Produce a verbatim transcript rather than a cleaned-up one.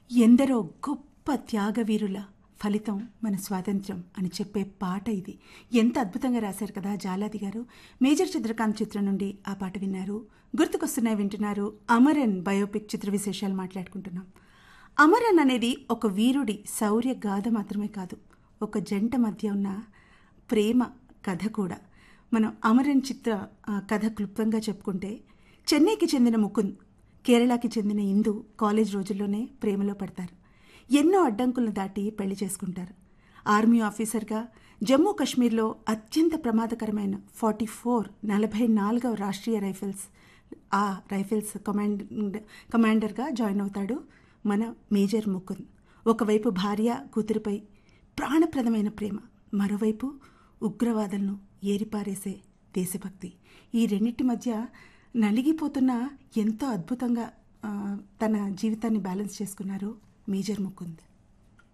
ఎందరో గొప్ప త్యాగవీరుల ఫలితం మన స్వాతంత్ర్యం అని చెప్పే పాట ఇది. ఎంత అద్భుతంగా రాశారు కదా జాలాది గారు. మేజర్ చంద్రకాంత్ చిత్రం నుండి ఆ పాట విన్నారు. గుర్తుకొస్తున్నాయి వింటున్నారు. అమరన్ బయోపిక్ చిత్ర విశేషాలు మాట్లాడుకుంటున్నాం. అమరన్ అనేది ఒక వీరుడి శౌర్య గాథ మాత్రమే కాదు, ఒక జంట మధ్య ఉన్న ప్రేమ కథ కూడా. మనం అమరన్ చిత్ర కథ క్లుప్తంగా చెప్పుకుంటే, చెన్నైకి చెందిన ముకుంద్, కేరళకి చెందిన ఇందు కాలేజ్ రోజుల్లోనే ప్రేమలో పడతారు. ఎన్నో అడ్డంకులను దాటి పెళ్లి చేసుకుంటారు. ఆర్మీ ఆఫీసర్గా జమ్మూ కాశ్మీర్లో అత్యంత ప్రమాదకరమైన ఫార్టీ ఫోర్ నలభై నాలుగవ రాష్ట్రీయ రైఫిల్స్ ఆ రైఫిల్స్ కమాండ్ కమాండర్గా జాయిన్ అవుతాడు మన మేజర్ ముకుంద్. ఒకవైపు భార్య కూతురిపై ప్రాణప్రదమైన ప్రేమ, మరోవైపు ఉగ్రవాదులను ఏరిపారేసే దేశభక్తి. ఈ రెండింటి మధ్య నలిగిపోతున్న ఎంతో అద్భుతంగా తన జీవితాన్ని బ్యాలెన్స్ చేసుకున్నారు మేజర్ ముకుంద్.